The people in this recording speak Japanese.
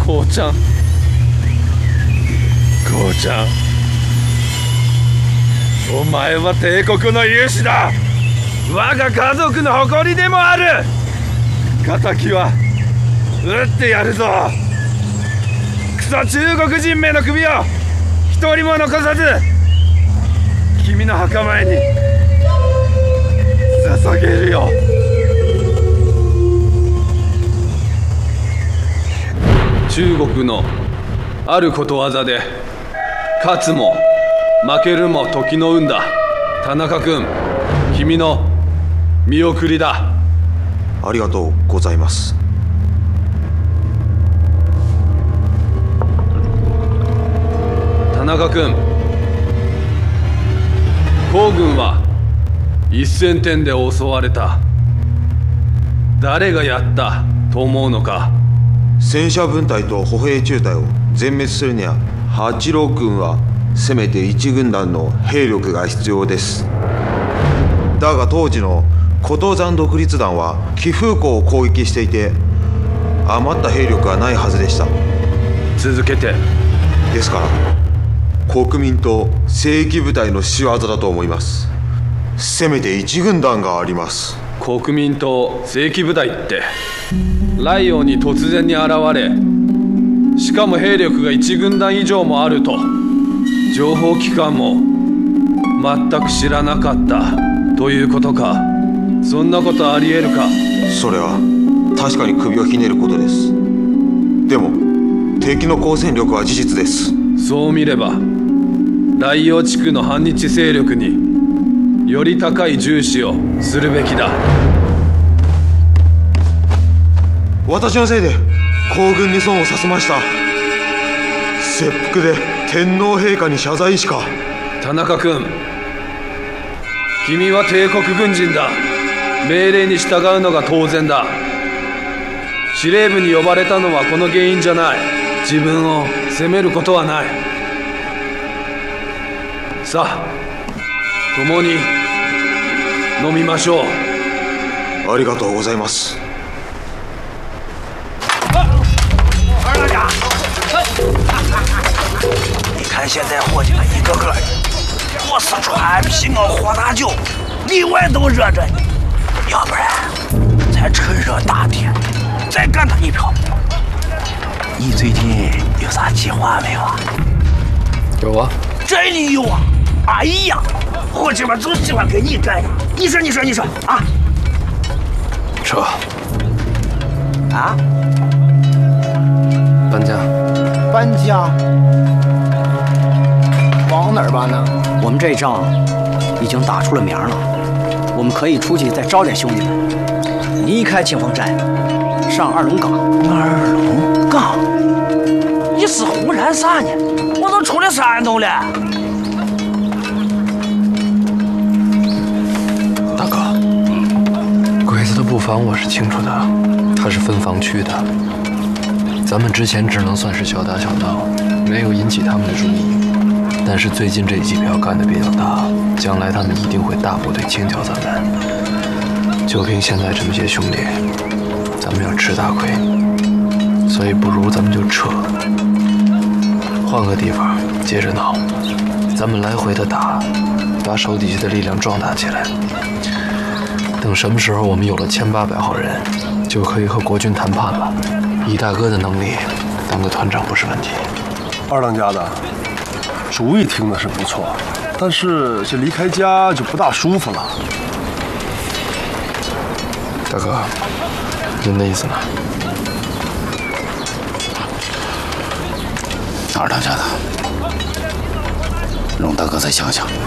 父ちゃん、父ちゃん、お前は帝国の勇士だ。我が家族の誇りでもある。敵は撃ってやるぞ。クソ中国人めの首を一人も残さず君の墓前に捧げるよ。中国のあることわざで、勝つも負けるも時の運だ。田中君、君の見送りだ。 ありがとうございます。 田中君、皇軍は1000点で襲われた。誰がやったと思うのか。 戦車分隊と歩兵中隊を全滅するには八郎軍はせめて1軍団の兵力が必要です。だが当時の古東山独立団は貴風湖を攻撃していて余った兵力はないはずでした。 続けて。 ですから国民と正規部隊の仕業だと思います。せめて1軍団があります。 国民と正規部隊ってライオンに突然に現れ、しかも兵力が1軍団以上もあると、情報機関も全く知らなかったということか。そんなことありえるか。 それは確かに首をひねることです。でも敵の交戦力は事実です。 そう見れば大陽地区の反日勢力により高い重視をするべきだ。 私のせいで皇軍に損をさせました。切腹で天皇陛下に謝罪しか。 田中君、君は帝国軍人だ。命令に従うのが当然だ。司令部に呼ばれたのはこの原因じゃない。自分を責めることはない。さあ、共に飲みましょう。 ありがとうございます。 二大家，你看现在伙计们一个个的，我是川啤我喝大酒，里外都热着呢。要不然，咱趁热打铁，再干他一票。你最近有啥计划没有啊？ 有啊， 真的有啊！哎呀，伙计们就喜欢跟你干呀！你说啊？ 撤。 啊？ 搬家。 搬家？往哪儿搬呢？ 我们这仗已经打出了名了，我们可以出去再招点兄弟们，离开清风寨，上二龙岗。 二龙岗？你是胡乱啥呢？我都出了山东了。 大哥，鬼子的布防我是清楚的，他是分防区的。咱们之前只能算是小打小闹，没有引起他们的注意。但是最近这几票干得比较大，将来他们一定会大部队清剿咱们。就凭现在这么些兄弟，咱们要吃大亏，所以不如咱们就撤，换个地方接着闹。咱们来回的打，把手底下的力量壮大起来。等什么时候我们有了1800号人，就可以和国军谈判了。以大哥的能力，当个团长不是问题。 二当家的主意听的是不错，但是这离开家就不大舒服了。 大哥，您的意思呢？ 二当家的，容大哥再想想。